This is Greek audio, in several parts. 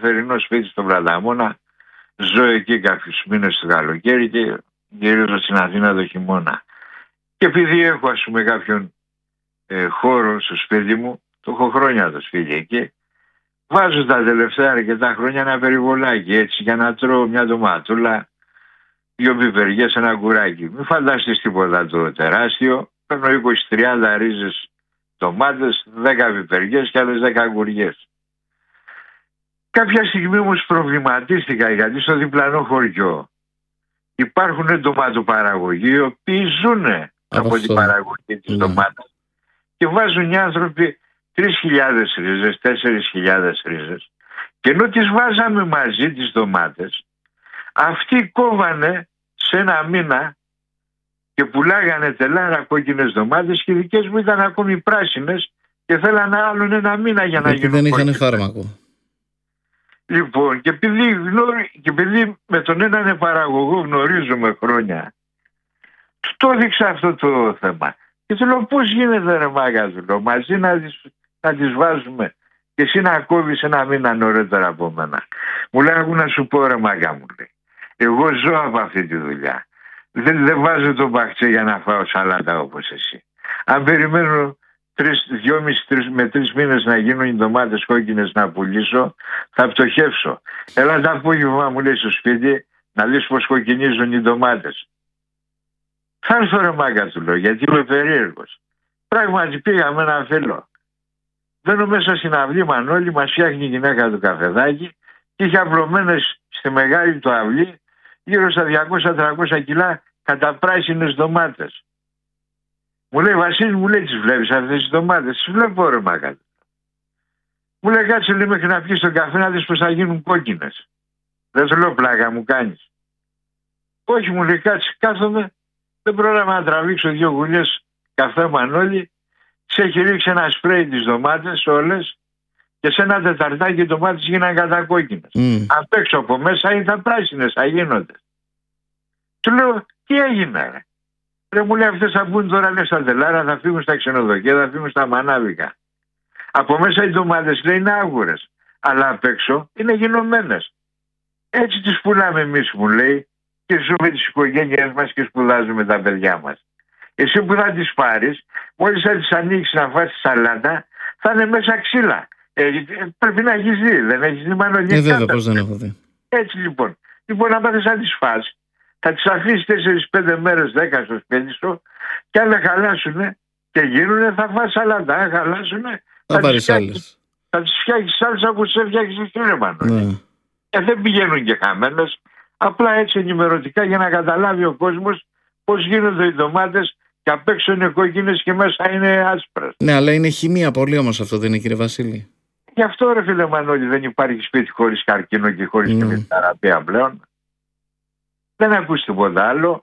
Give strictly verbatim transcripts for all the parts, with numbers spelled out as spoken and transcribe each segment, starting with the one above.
καλοκαιρινό σπίτι στον Πλαταμόνα. Ζω εκεί κάποιους μήνες το καλοκαίρι και γυρίζω στην Αθήνα το χειμώνα. Και επειδή έχω ας πούμε κάποιον ε, χώρο στο σπίτι μου, το έχω χρόνια το σπίτι εκεί, βάζω τα τελευταία αρκετά χρόνια ένα περιβολάκι έτσι για να τρώω μια ντοματούλα, δύο πιπεριές, ένα κουράκι. Μην φανταστείς τίποτα το τεράστιο. Παίρνω είκοσι τριάντα ρίζες ντομάτες, δέκα πιπεριές και άλλες δέκα αγκουριές. Κάποια στιγμή όμως προβληματίστηκα γιατί στο διπλανό χωριό υπάρχουν ντοματοπαραγωγοί οι οποίοι ζουν από αυτό. την παραγωγή της ναι. ντομάτας και βάζουν οι άνθρωποι τρεις χιλιάδες ρίζες, τέσσερις χιλιάδες ρίζες και ενώ τις βάζαμε μαζί τις ντομάτες, αυτοί κόβανε σε ένα μήνα και πουλάγανε τελάρα κόκκινες ντομάτες και οι δικές μου ήταν ακόμη πράσινες και θέλανε άλλον ένα μήνα για να Γιατί γίνουν δεν είχαν κόκκινες. φάρμακο. Λοιπόν, και επειδή, γνωρι... και επειδή με τον έναν παραγωγό γνωρίζουμε χρόνια, του το έδειξα αυτό το θέμα. Και του λέω πώς γίνεται ρε μάγκα, του λέω, μαζί να τις, να τις βάζουμε και εσύ να κόβεις ένα μήνα νωρίτερα από μένα. Μου λέει, άκου να σου πω ρε μάγκα, μου λέει, εγώ ζω από αυτή τη δουλειά. Δεν, δεν βάζω το μπαχτσέ για να φάω σαλάτα όπως εσύ. Αν περιμένω τρεις, δυόμισι τρεις, με τρεις μήνες να γίνουν οι ντομάτες κόκκινες να πουλήσω, θα πτωχεύσω. Έλα τα απόγευμα, μου λέει, στο σπίτι να δεις πως κοκκινίζουν οι ντομάτες. Θα έρθω ρε μάγκα, του λέω, γιατί είμαι περίεργος. Πράγματι πήγαμε ένα φίλο. Μπαίνω μέσα στην αυλή Μανώλη, μας φτιάχνει η γυναίκα του καφεδάκι και είχε απλωμένες στη μεγάλη του αυλή γύρω στα διακόσια με τριακόσια κιλά καταπράσινες ντομάτες. Μου λέει, Βασίλη, μου λέει, τις βλέπεις αυτές τις ντομάτες? Τις βλέπω ρε μάγκα. Μου λέει, κάτσε λέει μέχρι να πιεις τον καφέ να δεις πως θα γίνουν κόκκινες. Δεν του λέω, πλάκα μου κάνεις? Όχι, μου λέει, κάτσε, κάθομαι, δεν πρόλαβα να τραβήξω δύο γουλιές καφέ Μανώλη, σε έχει ρίξει ένα σπρέι τις ντομάτες όλες και σε ένα τεταρτάκι οι ντομάτες γίνανε κατακόκκινες. Mm. Απ' έξω από μέσα ήταν πράσινες, θα γίνονται. Του λέω, τι έγινε ρε? Ρε μου λέει, αυτές θα μπουν τώρα λέει στα τελάρα, θα φύγουν στα ξενοδοχεία, θα φύγουν στα μανάβικα. Από μέσα οι ντομάτες λέει είναι άγουρες, αλλά απ' έξω είναι γινωμένες. Έτσι τις πουλάμε εμείς, μου λέει, και ζούμε τις οικογένειές μας και σπουδάζουμε τα παιδιά μας. Εσύ που θα τις πάρεις, μόλις θα τις ανοίξεις να φας τη σαλάτα, θα είναι μέσα ξύλα. Ε, πρέπει να έχεις δει, δεν έχεις δει Μανώλη? Ε, βέβαια, πώς δεν έχω δει. Έτσι λοιπόν. Λοιπόν, να πάθεις να τις φας, θα τις αφήσεις τέσσερις πέντε μέρες, δέκα στο σπίτι σου και αν δεν χαλάσουνε και γίνουνε, θα φας σαλάτα. Αν χαλάσουνε, θα πάρεις άλλες. Θα τις φτιάξεις σάλτσα που σε φτιάξεις εσύ ρε Μανώλη. Ναι. Και δεν πηγαίνουν και χαμένες. Απλά έτσι ενημερωτικά για να καταλάβει ο κόσμος πώς γίνονται οι ντομάτες και απ' έξω είναι κόκκινες και μέσα είναι άσπρες. Ναι, αλλά είναι χημεία πολύ όμως αυτό, δεν είναι, κύριε Βασίλη? Γι' αυτό ρε φίλε Μανώλη δεν υπάρχει σπίτι χωρίς καρκίνο και χωρίς Mm. χημειοθεραπεία πλέον. Δεν ακούς τίποτα άλλο.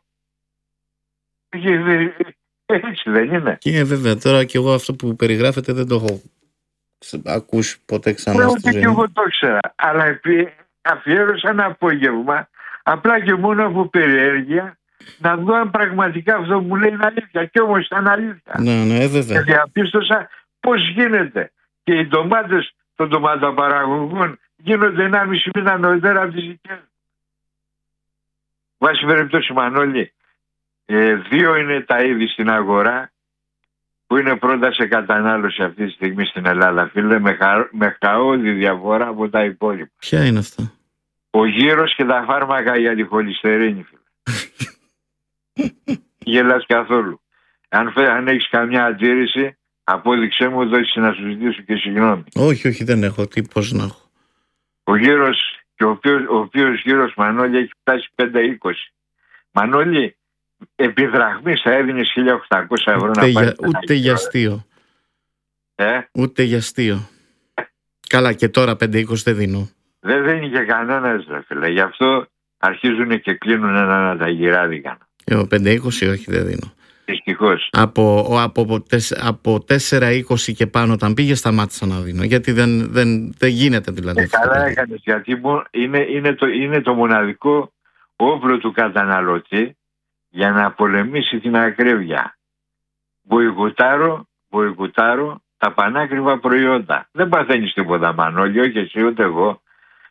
Έτσι δεν είναι? Και βέβαια, τώρα και εγώ αυτό που περιγράφετε δεν το έχω ακούσει ποτέ ξανά Πρέπει στη και ζωή. εγώ το ξέρα. Αλλά επί, αφιέρωσα ένα απόγευμα απλά και μόνο από περιέργεια να δω αν πραγματικά αυτό μου λέει είναι αλήθεια. Και όμως ήταν αλήθεια. Ναι, ναι, βέβαια. Και διαπίστωσα πώς γίνεται. Και οι ντομάτες των ντοματοπαραγωγών γίνονται ένα μισή μήνα νωρίτερα από τις δικές. Βάση περιπτώσει Μανώλη, ε, δύο είναι τα είδη στην αγορά που είναι πρώτα σε κατανάλωση αυτή τη στιγμή στην Ελλάδα, φίλε, με, χα... με χαόδη διαφορά από τα υπόλοιπα. Ποια είναι αυτά? Ο γύρος και τα φάρμακα για τη χολυστερίνη, φίλε. Γελάς καθόλου. Αν, αν έχεις καμιά αντίρρηση, απόδειξέ μου εδώ να σου ζητήσω και συγγνώμη. Όχι, όχι, δεν έχω. Τι, πώς να έχω? Ο γύρος, και ο οποίος, ο οποίος γύρος Μανώλη έχει φτάσει πέντε είκοσι. Μανώλη, επί δραχμής θα έδινες χίλια οκτακόσια ευρώ ούτε να για, πάρεις. ούτε για αστείο. Ε? Ούτε για αστείο. Καλά, και τώρα πέντε είκοσι δεν δίνω. Δεν δίνει και κανένας ρε φίλε. Γι' αυτό αρχίζουν και κλείνουν ένα τα γυράδικα. Εγώ πέντε είκοσι όχι, δεν δίνω. Δυστυχώς. Από, από, από, από τέσσερα είκοσι και πάνω όταν πήγε σταμάτησα να δίνω. Γιατί δεν, δεν, δεν γίνεται δηλαδή. Ε, καλά έκανες, γιατί είναι, είναι, το, είναι το μοναδικό όπλο του καταναλωτή για να πολεμήσει την ακρίβεια. Μποϊκουτάρω, μποϊκουτάρω τα πανάκριβα προϊόντα. Δεν παθαίνεις τίποτα Μανώλη, όχι εσύ ούτε εγώ.